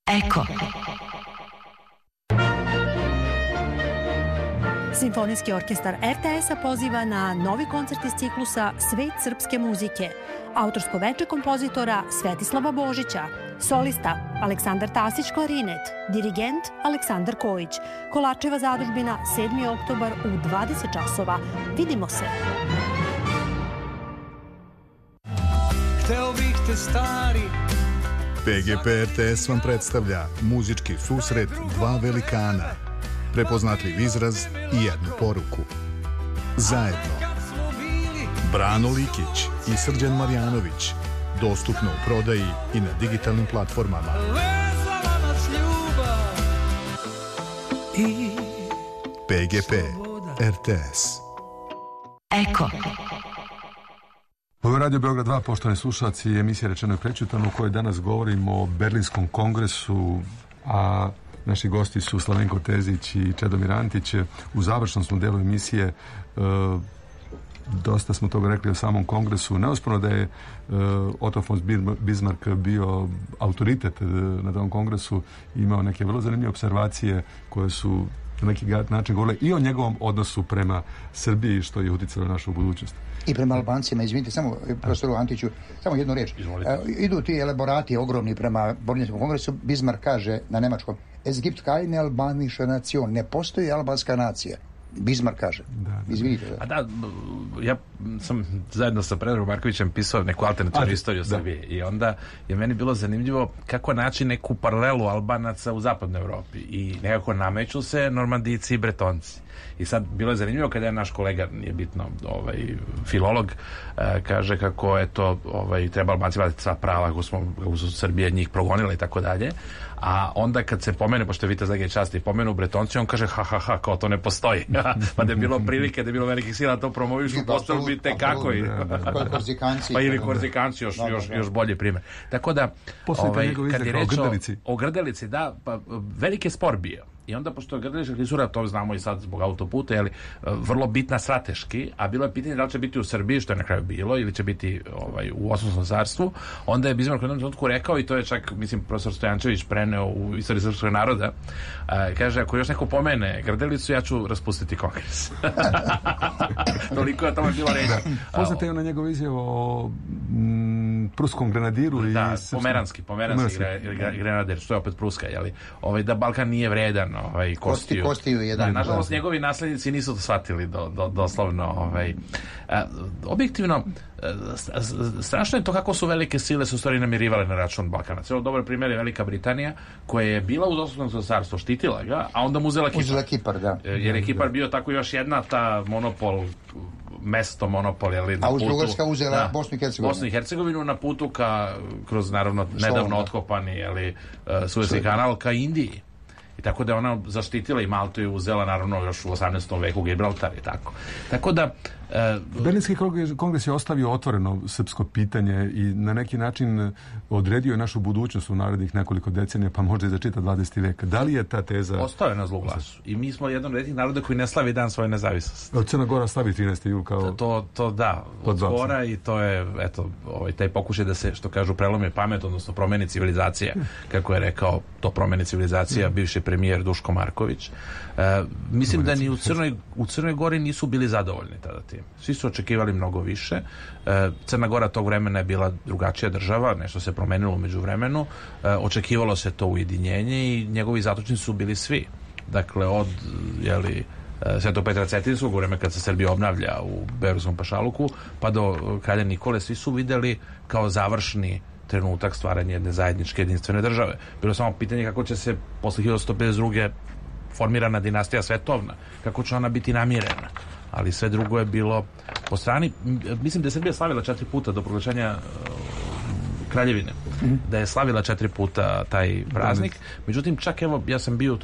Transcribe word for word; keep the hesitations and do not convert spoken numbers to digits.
Eko. Simfonijski orkestar er te es-a poziva na novi koncert iz ciklusa Svet srpske muzike. Autorsko veče kompozitora Svetislava Božića. Solista Aleksandar Tasić klarinet. Dirigent Aleksandar Kojić. Kolačeva zadužbina sedmi oktobar u dvadeset časova. Vidimo se. Hteo bih te stari. P G P R T S vam predstavlja muzički susret dva velikana, prepoznatljiv izraz i jednu poruku. Zajedno. Brano Likić i Srđan Marjanović. Dostupno u prodaji i na digitalnim platformama. P G P R T S. Eko. Ovo je Radio Beograd dva, poštovani slušalci, emisija Rečeno i prečutano u kojoj danas govorimo o Berlinskom kongresu, a naši gosti su Slavenko Tezić i Čedomir Antić. U završnom smo delu emisije e, dosta smo toga rekli o samom kongresu. Neosporno da je e, Otto von Bismarck bio autoritet na tom kongresu, imao neke vrlo zanimljive observacije koje su na neki način govorile i o njegovom odnosu prema Srbiji, što je uticalo na našu budućnost. I prema Albancima, izvinite, samo profesoru Antiću, samo jednu reč. E, idu ti elaborati ogromni prema Berlinskom kongresu. Bismarck kaže na nemačkom: Es gibt keine albanische Nation, ne postoji albanska nacija. Bismarck kaže. Da, da. Izvinite. Da. A da, ja sam zajedno sa Predragom Markovićem pisao neku alternativnu istoriju Srbije i onda je meni bilo zanimljivo kako naći neku paralelu Albanaca u zapadnoj Evropi i nekako nameću se Normandijci i Bretonci. I sad bilo je zanimljivo kada je naš kolega, nije bitno, ovaj, filolog, eh, kaže kako je to, ovaj, treba Albanci vratiti sva prava, kako smo, kako su Srbije njih progonila i tako dalje. A onda kad se pomene, pošto je Vitez Lege časti, pomenu Bretonci, on kaže ha ha ha, kao to ne postoji. Pa da je bilo prilike, da je bilo velikih sila da to promovišu, postali bi te kako i... Pa ili Korzikanci, još, još, još bolji primjer. Tako da, ovaj, kad je reč o, o Grdelici, da, pa veliki je spor bio. I onda, pošto je Grdelička klisura, to znamo i sad zbog autoputa, je li, vrlo bitna strateški, a bilo je pitanje da li će biti u Srbiji, što je na kraju bilo, ili će biti ovaj, u Osmanskom carstvu, onda je Bismarck u jednom trenutku rekao, i to je čak, mislim, profesor Stojančević preneo u istoriji srpskog naroda, a, kaže, ako još neko pomene Grdelicu, ja ću raspustiti kongres. Toliko je tamo bilo reći. Poznate je ona njegov izjav o m, pruskom grenadiru da, i... Da, pomeranski, pomeranski grenadir, što je opet pruska, jeli, ovaj, da Balkan nije vredan, ovaj, kostiju. Kosti, kostiju jedan. Da, nažalost, njegovi naslednici nisu to shvatili do, do, doslovno. Ovaj. A, objektivno, strašno je to kako su velike sile su u stvari namirivale na račun Balkana. Cijelo dobar primjer je Velika Britanija, koja je bila uz Osmansko carstvo, štitila ga, a onda mu uzela Kipar. Uzela Kipar, da. Jer je Kipar bio tako još jedna ta monopol, mesto monopol, jel, na a Austro-Ugarska uzela da, Bosnu i Hercegovinu. Bosnu i Hercegovinu na putu ka, kroz naravno nedavno otkopani, jel, Suezki kanal ka Indiji. I tako da je ona zaštitila i Maltu je uzela naravno još u osamnaestom veku Gibraltar i tako. Tako da e, Berlinski kongres je ostavio otvoreno srpsko pitanje i na neki način odredio je našu budućnost u narednih nekoliko decenija, pa možda i za čitav dvadeseti vek. Da li je ta teza... Ostao je na zlu glasu. I mi smo jedan od rednih naroda koji ne slavi dan svoje nezavisnosti. Crna Gora slavi trinaesti jul kao... To, to da, od skora i to je, eto, ovaj, taj pokušaj da se, što kažu, prelomi pamet, odnosno promeni civilizacija, kako je rekao, to promeni civilizacija, bivši premijer Duško Marković. E, mislim da ni u Crnoj, u Crnoj Gori nisu bili zadovoljni tada tim. Svi su očekivali mnogo više. E, Crna Gora tog vremena je bila drugačija država, nešto se promenilo umeđu vremenu. E, očekivalo se to ujedinjenje i njegovi zatočnici su bili svi. Dakle, od, jeli, Svetog Petra Cetinskog, u vreme kad se Srbija obnavlja u Beogradskom pašaluku, pa do kralja Nikole, svi su videli kao završni trenutak stvaranja jedne zajedničke jedinstvene države. Bilo je samo pitanje kako će se posle hiljadu osamsto pedeset druge formirana dinastija svetovna, kako će ona biti namirena. Ali sve drugo je bilo po strani. Mislim da je Srbija slavila četiri puta do proglašenja uh, kraljevine. Mm-hmm. Da je slavila četiri puta taj praznik. Međutim, čak evo, ja sam bio u